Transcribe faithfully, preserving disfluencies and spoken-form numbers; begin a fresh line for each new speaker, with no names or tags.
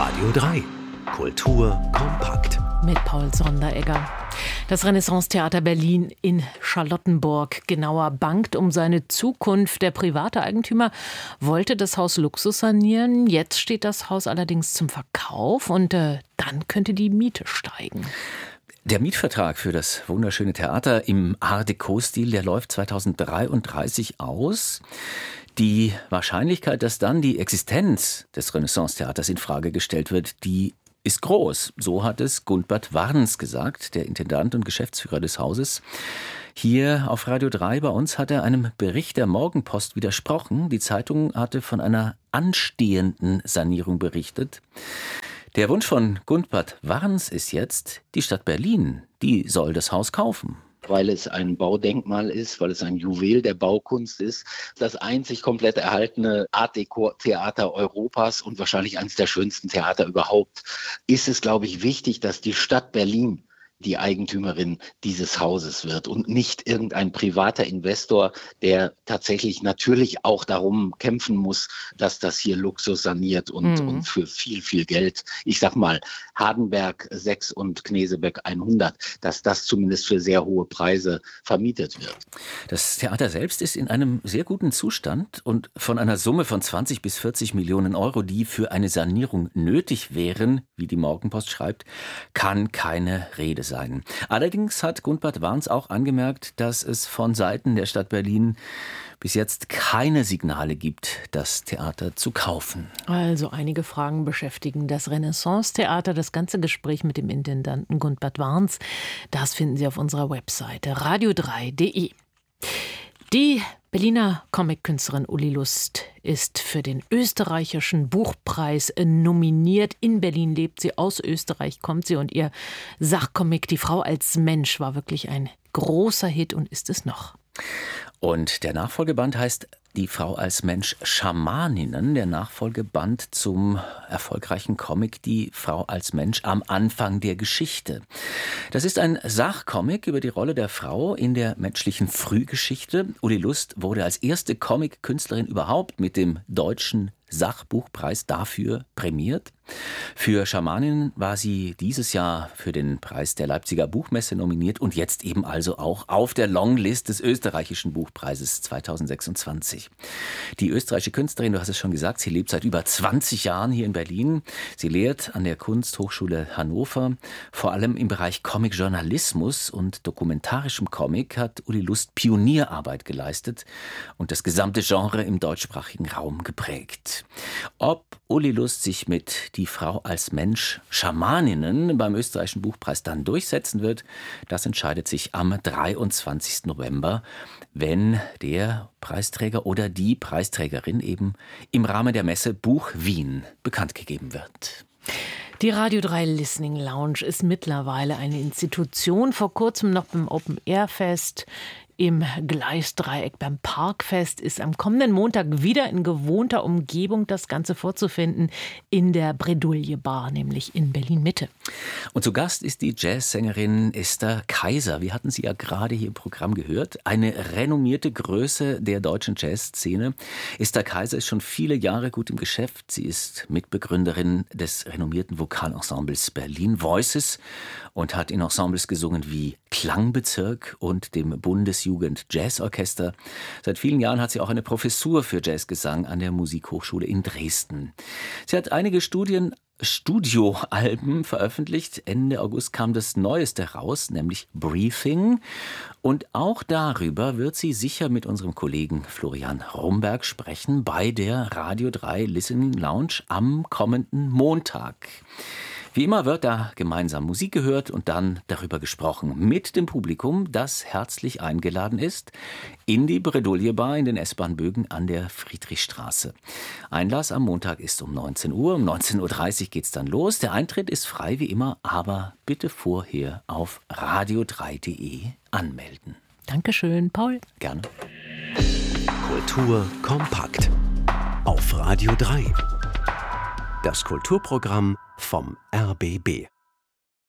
Radio drei. Kultur kompakt.
Mit Paul Sonderegger. Das Renaissance-Theater Berlin in Charlottenburg genauer bangt um seine Zukunft. Der private Eigentümer wollte das Haus Luxus sanieren. Jetzt steht das Haus allerdings zum Verkauf und äh, dann könnte die Miete steigen.
Der Mietvertrag für das wunderschöne Theater im Art Deco-Stil, der läuft zweitausenddreiunddreißig aus. Die Wahrscheinlichkeit, dass dann die Existenz des Renaissance-Theaters in Frage gestellt wird, die ist groß. So hat es Gundbert Warns gesagt, der Intendant und Geschäftsführer des Hauses. Hier auf Radio drei bei uns hat er einem Bericht der Morgenpost widersprochen. Die Zeitung hatte von einer anstehenden Sanierung berichtet. Der Wunsch von Gundbert Warns ist jetzt, die Stadt Berlin, die soll das Haus kaufen.
Weil es ein Baudenkmal ist, weil es ein Juwel der Baukunst ist, das einzig komplett erhaltene Art-Deco-Theater Europas und wahrscheinlich eines der schönsten Theater überhaupt, ist es, glaube ich, wichtig, dass die Stadt Berlin die Eigentümerin dieses Hauses wird und nicht irgendein privater Investor, der tatsächlich natürlich auch darum kämpfen muss, dass das hier Luxus saniert und, mhm. und für viel, viel Geld, ich sag mal, Hardenberg sechs und Knesebeck hundert, dass das zumindest für sehr hohe Preise vermietet wird.
Das Theater selbst ist in einem sehr guten Zustand und von einer Summe von zwanzig bis vierzig Millionen Euro, die für eine Sanierung nötig wären, wie die Morgenpost schreibt, kann keine Rede sein. Allerdings hat Gundbert Warns auch angemerkt, dass es von Seiten der Stadt Berlin bis jetzt keine Signale gibt, das Theater zu kaufen.
Also einige Fragen beschäftigen das Renaissance-Theater. Das ganze Gespräch mit dem Intendanten Gundbert Warns, das finden Sie auf unserer Webseite radio drei punkt de. Die Berliner Comic-Künstlerin Uli Lust ist für den österreichischen Buchpreis nominiert. In Berlin lebt sie, aus Österreich kommt sie und ihr Sachcomic Die Frau als Mensch war wirklich ein großer Hit und ist es noch.
Und der Nachfolgeband heißt Die Frau als Mensch Schamaninnen, der Nachfolgeband zum erfolgreichen Comic Die Frau als Mensch am Anfang der Geschichte. Das ist ein Sachcomic über die Rolle der Frau in der menschlichen Frühgeschichte. Uli Lust wurde als erste Comic-Künstlerin überhaupt mit dem deutschen Sachbuchpreis dafür prämiert. Für Schamaninnen war sie dieses Jahr für den Preis der Leipziger Buchmesse nominiert und jetzt eben also auch auf der Longlist des österreichischen Buchpreises zweitausendsechsundzwanzig. Die österreichische Künstlerin, du hast es schon gesagt, sie lebt seit über zwanzig Jahren hier in Berlin. Sie lehrt an der Kunsthochschule Hannover. Vor allem im Bereich Comic-Journalismus und dokumentarischem Comic hat Uli Lust Pionierarbeit geleistet und das gesamte Genre im deutschsprachigen Raum geprägt. Ob Uli Lust sich mit Die Frau als Mensch Schamaninnen beim österreichischen Buchpreis dann durchsetzen wird, das entscheidet sich am dreiundzwanzigsten November, wenn der Preisträger oder die Preisträgerin eben im Rahmen der Messe Buch Wien bekannt gegeben wird.
Die Radio drei Listening Lounge ist mittlerweile eine Institution. Vor kurzem noch beim Open-Air-Fest im Gleisdreieck beim Parkfest ist am kommenden Montag wieder in gewohnter Umgebung das Ganze vorzufinden in der Bredouille Bar, nämlich in Berlin-Mitte.
Und zu Gast ist die Jazzsängerin Esther Kaiser. Wir hatten sie ja gerade hier im Programm gehört. Eine renommierte Größe der deutschen Jazzszene. Esther Kaiser ist schon viele Jahre gut im Geschäft. Sie ist Mitbegründerin des renommierten Vokalensembles Berlin Voices und hat in Ensembles gesungen wie Klangbezirk und dem Bundesjugend Jazzorchester. Seit vielen Jahren hat sie auch eine Professur für Jazzgesang an der Musikhochschule in Dresden. Sie hat einige Studien Studioalben veröffentlicht. Ende August kam das Neueste raus, nämlich Briefing. Und auch darüber wird sie sicher mit unserem Kollegen Florian Romberg sprechen bei der Radio drei Listening Lounge am kommenden Montag. Wie immer wird da gemeinsam Musik gehört und dann darüber gesprochen mit dem Publikum, das herzlich eingeladen ist in die Bredouille Bar in den S-Bahn-Bögen an der Friedrichstraße. Einlass am Montag ist um neunzehn Uhr. Um neunzehn Uhr dreißig geht's dann los. Der Eintritt ist frei wie immer, aber bitte vorher auf radio drei punkt de anmelden.
Dankeschön, Paul.
Gerne.
Kultur kompakt. Auf Radio drei. Das Kulturprogramm vom R B B.